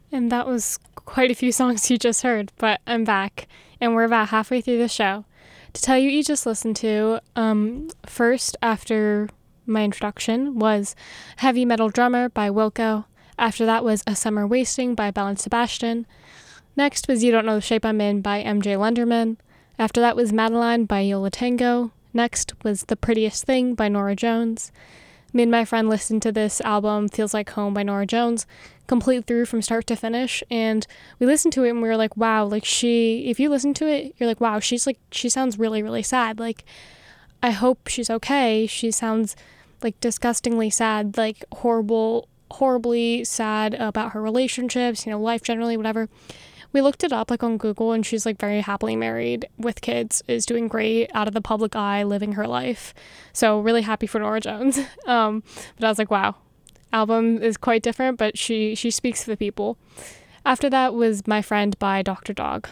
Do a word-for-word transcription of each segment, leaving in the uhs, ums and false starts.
And that was quite a few songs you just heard, but I'm back, and we're about halfway through the show. To tell you what you just listened to, um, first, after my introduction, was Heavy Metal Drummer by Wilco. After that was A Summer Wasting by Belle and Sebastian. Next was You Don't Know the Shape I'm In by M J Lenderman. After that was Madeline by Yola Tango. Next was The Prettiest Thing by Norah Jones. Me and my friend listened to this album, Feels Like Home by Norah Jones, complete through from start to finish, and we listened to it and we were like, wow, like she, if you listen to it, you're like, wow, she's like, she sounds really, really sad. Like, I hope she's okay. She sounds like disgustingly sad, like horrible, horribly sad about her relationships, you know, life generally, whatever. We looked it up like on Google, and she's like very happily married with kids, is doing great, out of the public eye, living her life. So really happy for Norah Jones. um, but I was like, wow, album is quite different, but she she speaks for the people. After that was My Friend by Doctor Dog.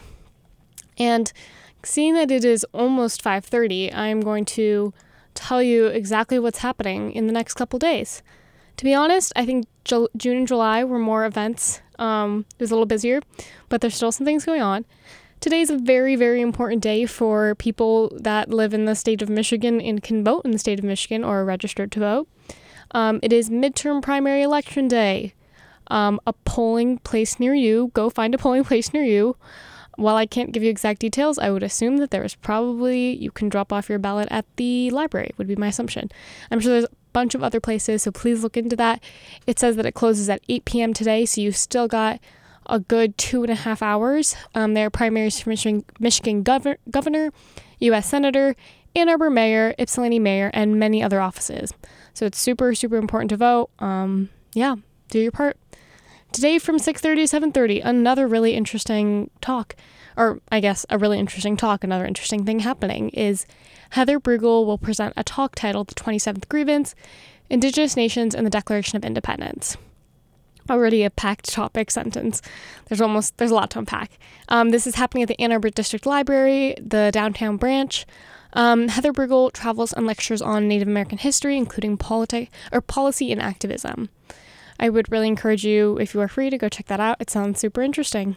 And seeing that it is almost five thirty, I'm going to tell you exactly what's happening in the next couple days. To be honest, I think Ju- June and July were more events. Um, it was a little busier, but there's still some things going on. Today is a very, very important day for people that live in the state of Michigan and can vote in the state of Michigan or are registered to vote. Um, it is midterm primary election day. Um, a polling place near you, go find a polling place near you. While I can't give you exact details, I would assume that there is probably, you can drop off your ballot at the library, would be my assumption. I'm sure there's a bunch of other places, so please look into that. It says that it closes at eight p.m. today, so you've still got a good two and a half hours. Um, there are primaries for Michigan, Michigan gov- governor, U S senator, Ann Arbor mayor, Ypsilanti mayor, and many other offices. So it's super, super important to vote. Um, yeah, do your part. Today from six thirty to seven thirty, another really interesting talk, or I guess a really interesting talk, another interesting thing happening is Heather Bruegel will present a talk titled The twenty-seventh Grievance, Indigenous Nations and the Declaration of Independence. Already a packed topic sentence. There's almost, there's a lot to unpack. Um, this is happening at the Ann Arbor District Library, the downtown branch. Um, Heather Bruegel travels and lectures on Native American history, including politi- or policy and activism. I would really encourage you, if you are free, to go check that out. It sounds super interesting.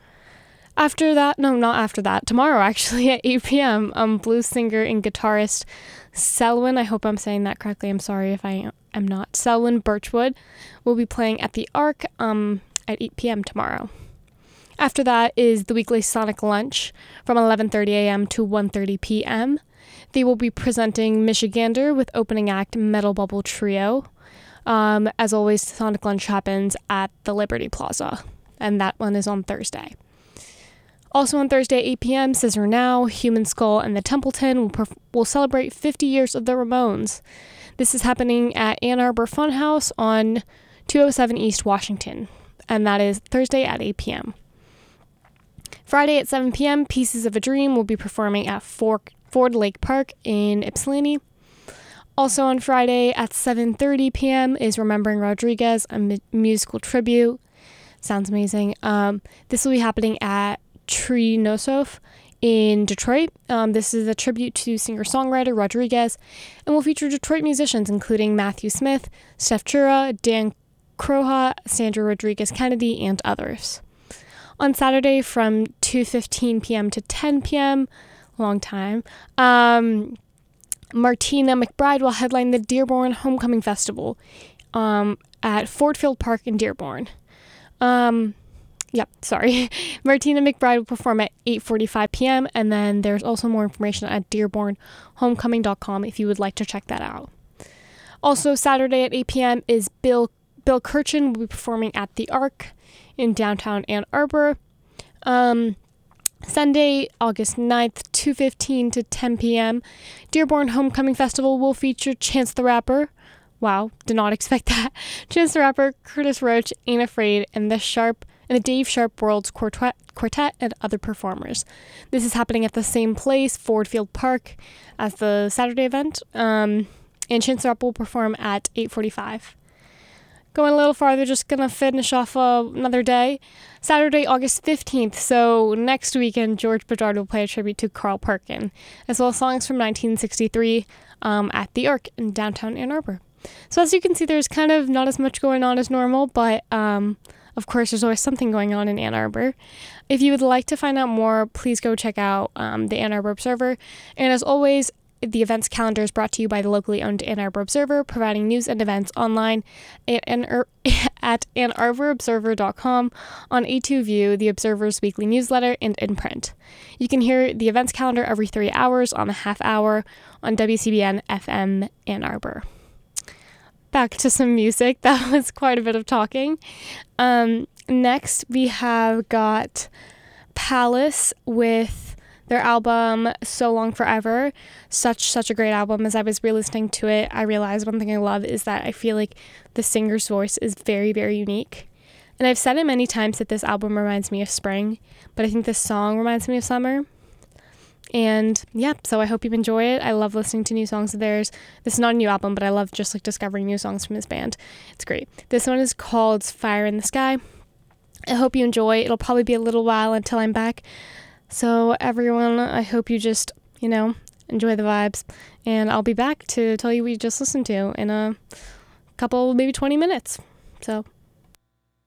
After that, no, not after that, tomorrow actually at eight p.m., um, blues singer and guitarist Selwyn, I hope I'm saying that correctly, I'm sorry if I am not, Selwyn Birchwood will be playing at the Arc um, at eight p.m. tomorrow. After that is the weekly Sonic Lunch from eleven thirty a.m. to one thirty p.m. They will be presenting Michigander with opening act Metal Bubble Trio. Um, as always, Sonic Lunch happens at the Liberty Plaza, and that one is on Thursday. Also on Thursday at eight p.m., Scissor Now, Human Skull, and the Templeton will, perf- will celebrate fifty years of the Ramones. This is happening at Ann Arbor Funhouse on two oh seven East Washington, and that is Thursday at eight p.m. Friday at seven p.m., Pieces of a Dream will be performing at Fork, Ford Lake Park in Ypsilanti. Also on Friday at seven thirty p.m. is Remembering Rodriguez, a mu- musical tribute. Sounds amazing. Um, this will be happening at Tree Nosoph in Detroit. Um, this is a tribute to singer-songwriter Rodriguez and will feature Detroit musicians including Matthew Smith, Steph Chura, Dan Croha, Sandra Rodriguez-Kennedy, and others. On Saturday from two fifteen p.m. to ten p.m., long time, um... Martina McBride will headline the Dearborn Homecoming Festival um, at Ford Field Park in Dearborn. Um, yep, sorry. Martina McBride will perform at eight forty-five p.m. and then there's also more information at dearborn homecoming dot com if you would like to check that out. Also, Saturday at eight p.m. is Bill Bill Kirchen will be performing at the Arc in downtown Ann Arbor. Um... Sunday, August ninth, two fifteen to ten p.m., Dearborn Homecoming Festival will feature Chance the Rapper. Wow, did not expect that. Chance the Rapper, Curtis Roach, Ain't Afraid, and the Sharp and the Dave Sharp World's Quartet, Quartet and other performers. This is happening at the same place, Ford Field Park, as the Saturday event. Um, and Chance the Rapper will perform at eight forty-five. Going a little farther, just gonna finish off uh, another day. Saturday, August fifteenth, so next weekend, George Bedard will play a tribute to Carl Perkin, as well as songs from nineteen sixty-three um, at the Arc in downtown Ann Arbor. So as you can see, there's kind of not as much going on as normal, but um, Of course, there's always something going on in Ann Arbor. If you would like to find out more, please go check out um, the Ann Arbor Observer. And as always, the events calendar is brought to you by the locally owned Ann Arbor Observer, providing news and events online at, Ann, at ann arbor observer dot com, on A two View, the Observer's weekly newsletter, and in print. You can hear the events calendar every three hours on a half hour on W C B N F M Ann Arbor. Back to some music. That was quite a bit of talking. Um, next, we have got Palace with their album So Long Forever. Such, such a great album. As I was re-listening to it, I realized one thing I love is that I feel like the singer's voice is very, very unique. And I've said it many times that this album reminds me of spring, but I think this song reminds me of summer. And yeah, so I hope you enjoy it. I love listening to new songs of theirs. This is not a new album, but I love just like discovering new songs from this band. It's great. This one is called Fire in the Sky. I hope you enjoy. It'll probably be a little while until I'm back. So everyone, I hope you just, you know, enjoy the vibes. And I'll be back to tell you what you just listened to in a couple, maybe twenty minutes. So